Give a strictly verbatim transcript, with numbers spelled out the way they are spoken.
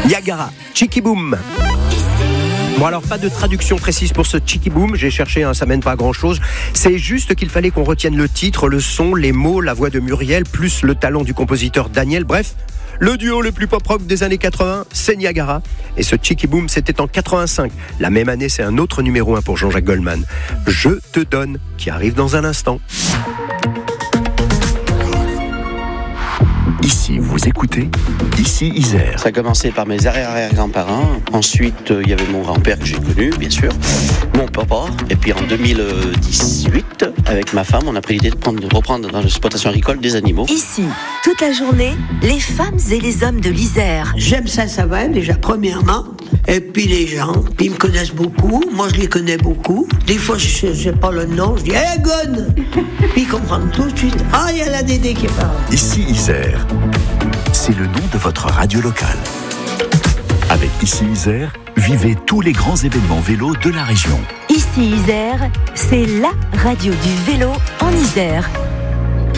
Niagara, Chicky Boom. Bon alors pas de traduction précise pour ce Chicky Boom, j'ai cherché, hein, ça mène pas à grand chose. C'est juste qu'il fallait qu'on retienne le titre, le son, les mots, la voix de Muriel, plus le talent du compositeur Daniel, bref. Le duo le plus pop-rock des années quatre-vingts, c'est Niagara. Et ce Chicky Boom, c'était en quatre-vingt-cinq. La même année, c'est un autre numéro un pour Jean-Jacques Goldman. Je te donne, qui arrive dans un instant. Ici, vous écoutez, ici Isère. Ça a commencé par mes arrière-arrière-grands-parents. Ensuite, il y avait mon grand-père que j'ai connu, bien sûr. Mon papa. Et puis en deux mille dix-huit, avec ma femme, on a pris l'idée de, prendre, de reprendre dans l'exploitation agricole des animaux. Ici, toute la journée, les femmes et les hommes de l'Isère. J'aime ça, ça va, déjà, premièrement. Et puis les gens, ils me connaissent beaucoup. Moi, je les connais beaucoup. Des fois, je ne sais pas le nom. Je dis, hé, hey, Gon. Puis ils comprennent tout de suite. Ah, il y a la Dédé qui parle. Ici Isère. C'est le nom de votre radio locale. Avec Ici Isère, vivez tous les grands événements vélo de la région. Ici Isère, c'est la radio du vélo en Isère.